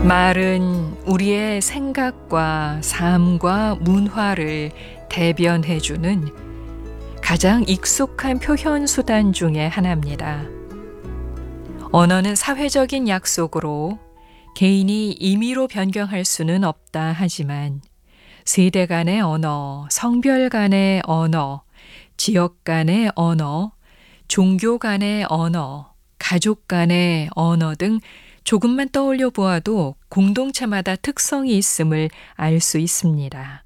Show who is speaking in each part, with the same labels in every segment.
Speaker 1: 말은 우리의 생각과 삶과 문화를 대변해주는 가장 익숙한 표현 수단 중의 하나입니다. 언어는 사회적인 약속으로 개인이 임의로 변경할 수는 없다 하지만 세대 간의 언어, 성별 간의 언어, 지역 간의 언어, 종교 간의 언어, 가족 간의 언어 등 조금만 떠올려 보아도 공동체마다 특성이 있음을 알 수 있습니다.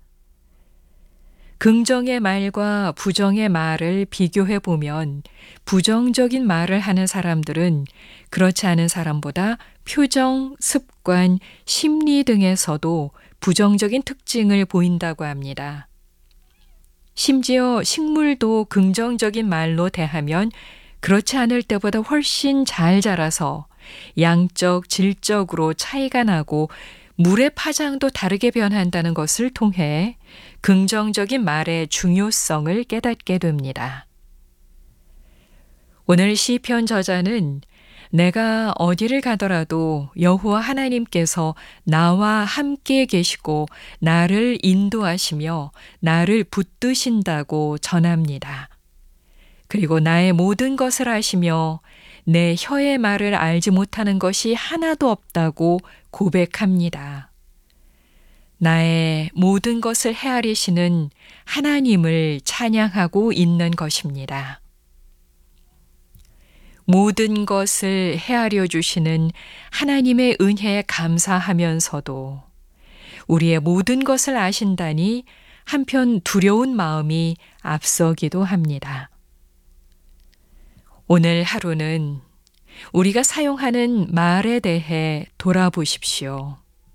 Speaker 1: 긍정의 말과 부정의 말을 비교해 보면 부정적인 말을 하는 사람들은 그렇지 않은 사람보다 표정, 습관, 심리 등에서도 부정적인 특징을 보인다고 합니다. 심지어 식물도 긍정적인 말로 대하면 그렇지 않을 때보다 훨씬 잘 자라서 양적, 질적으로 차이가 나고 물의 파장도 다르게 변한다는 것을 통해 긍정적인 말의 중요성을 깨닫게 됩니다. 오늘 시편 저자는 내가 어디를 가더라도 여호와 하나님께서 나와 함께 계시고 나를 인도하시며 나를 붙드신다고 전합니다. 그리고 나의 모든 것을 아시며 내 혀의 말을 알지 못하는 것이 하나도 없다고 고백합니다. 나의 모든 것을 헤아리시는 하나님을 찬양하고 있는 것입니다. 모든 것을 헤아려 주시는 하나님의 은혜에 감사하면서도 우리의 모든 것을 아신다니 한편 두려운 마음이 앞서기도 합니다. 오늘 하루는 우리가 사용하는 말에 대해 돌아보십시오.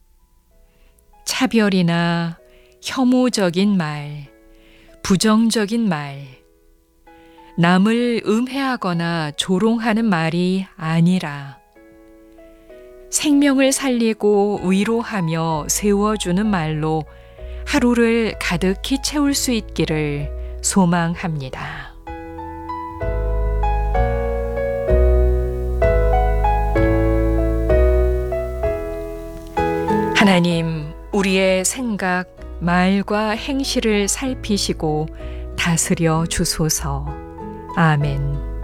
Speaker 1: 차별이나 혐오적인 말, 부정적인 말, 남을 음해하거나 조롱하는 말이 아니라 생명을 살리고 위로하며 세워주는 말로 하루를 가득히 채울 수 있기를 소망합니다. 하나님, 우리의 생각, 말과 행실을 살피시고 다스려 주소서. 아멘.